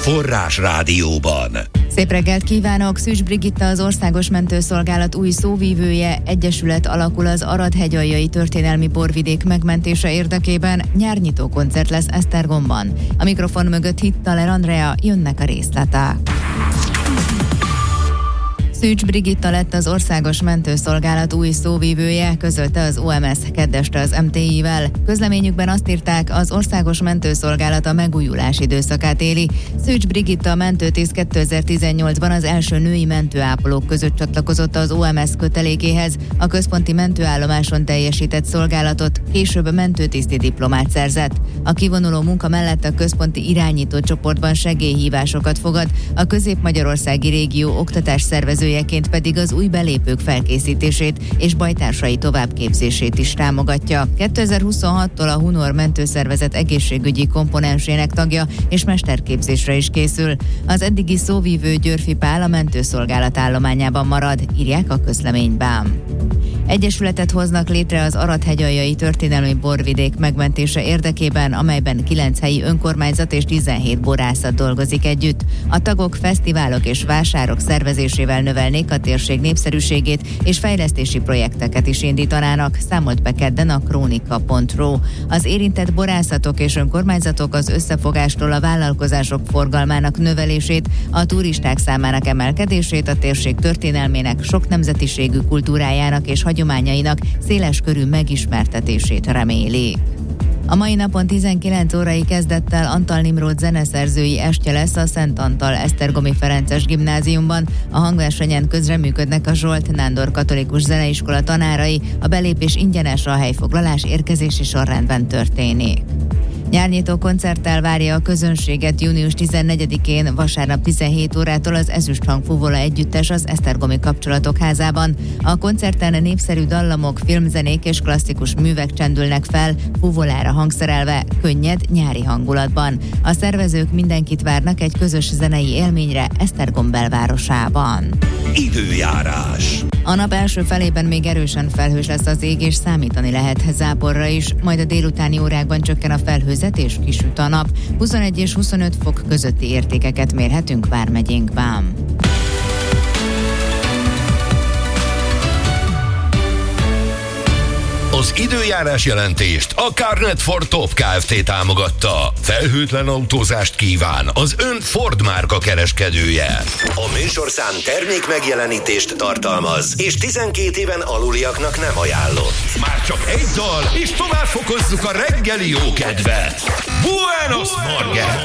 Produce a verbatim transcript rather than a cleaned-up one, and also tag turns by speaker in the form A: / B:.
A: Forrás Rádióban.
B: Szép reggelt kívánok! Szűcs Brigitta, az Országos Mentőszolgálat új szóvívője, egyesület alakul az Arad-hegyaljai történelmi borvidék megmentése érdekében, nyárnyitó koncert lesz Esztergomban. A mikrofon mögött Hittaler Andrea, jönnek a részletek. Szűcs Brigitta lett az Országos Mentőszolgálat új szóvívője, közölte az o em es keddeste az em té i-vel. Közleményükben azt írták, az Országos Mentőszolgálat a megújulás időszakát éli. Szűcs Brigitta, mentőtiszt kétezer-tizennyolcban az első női mentőápolók között csatlakozott az o em es kötelékéhez, a központi mentőállomáson teljesített szolgálatot, később mentőtiszti diplomát szerzett. A kivonuló munka mellett a központi irányító csoportban segélyhívásokat fogad, a közép-magyarországi régió oktatás szervezőjeként pedig az új belépők felkészítését és bajtársai továbbképzését is támogatja. kétezer-huszonhattól a Hunor mentőszervezet egészségügyi komponensének tagja és mesterképzésre is készül. Az eddigi szóvívő Györfi Pál a mentőszolgálat állományában marad, írják a közleményben. Egyesületet hoznak létre az Arad-hegyaljai történelmi borvidék megmentése érdekében, amelyben kilenc helyi önkormányzat és tizenhét borászat dolgozik együtt. A tagok fesztiválok és vásárok szervezésével növelnék a térség népszerűségét, és fejlesztési projekteket is indítanának, számolt be kedden a Kronika pont ru. Az érintett borászatok és önkormányzatok az összefogástól a vállalkozások forgalmának növelését, a turisták számának emelkedését, a térség történelmének, sok nemzetiségű kultúrájának és hagyományainak széles körű megismertetését remélik. A mai napon tizenkilenc órai kezdettel Antal Nimród zeneszerzői estje lesz a Szent Antal Esztergomi Ferences Gimnáziumban. A hangversenyen közreműködnek a Zsolt Nándor Katolikus Zeneiskola tanárai, a belépés ingyenes, a helyfoglalás érkezési sorrendben történik. Nyárnyitó koncerttel várja a közönséget június tizennegyedikén, vasárnap tizenhét órától az Ezüsthang Fuvola együttes az Esztergomi Kapcsolatok Házában. A koncerten népszerű dallamok, filmzenék és klasszikus művek csendülnek fel, fuvolára hangszerelve, könnyed, nyári hangulatban. A szervezők mindenkit várnak egy közös zenei élményre Esztergom belvárosában.
A: Időjárás.
B: A nap első felében még erősen felhős lesz az ég, és számítani lehet záporra is, majd a délutáni órákban csökken a felhőzet és kisüt a nap. huszonegy és huszonöt fok közötti értékeket mérhetünk vármegyénkben.
A: Az időjárás jelentést a Carnet for Top Kft. Támogatta. Felhőtlen autózást kíván az ön Ford márka kereskedője. A műsorszám termék megjelenítést tartalmaz, és tizenkét éven aluliaknak nem ajánlott. Már csak egy dal, és tovább fokozzuk a reggeli jókedvet. Buenos Morgen!